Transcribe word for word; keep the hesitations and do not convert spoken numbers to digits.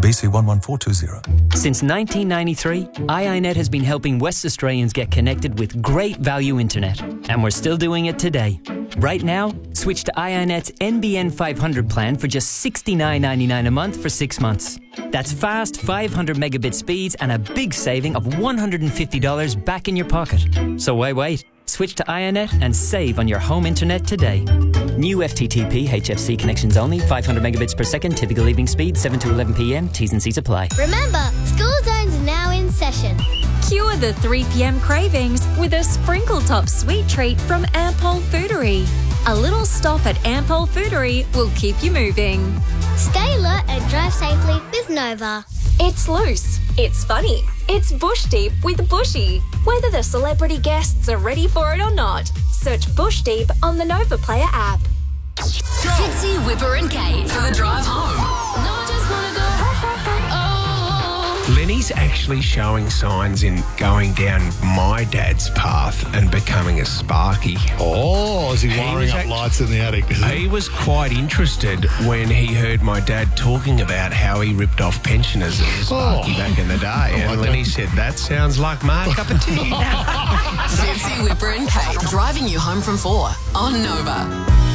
B C one one four two zero. Since nineteen ninety-three, I I net has been helping West Australians get connected with great value internet, and we're still doing it today. Right now, switch to I I net's N B N five hundred plan for just sixty-nine ninety-nine a month for six months. That's fast five hundred megabit speeds and a big saving of one hundred fifty dollars back in your pocket. So why wait? Switch to I I net and save on your home internet today. New F T T P H F C connections only, five hundred megabits per second, typical evening speed, seven to eleven p m, T's and C's apply. Remember, school zones are now in session. Cure the three p m cravings with a sprinkle top sweet treat from Ampol Foodery. A little stop at Ampol Foodery will keep you moving. Stay alert and drive safely with Nova. It's loose, it's funny, it's bush deep with Bushy. Whether the celebrity guests are ready for it or not, search Bush Deep on the Nova Player app. Fitzy, Whipper and Kate for the drive home. No, I just wanna go. Oh. Lenny's actually showing signs in going down my dad's path and becoming a Sparky. Oh, is he He wiring was up act- lights in the attic? Is He was quite interested when he heard my dad talking about how he ripped off pensioners as a Sparky Oh. back in the day. And like Lenny said, that sounds like my cup of tea. Fitzy, Whipper and Kate driving you home from four on Nova.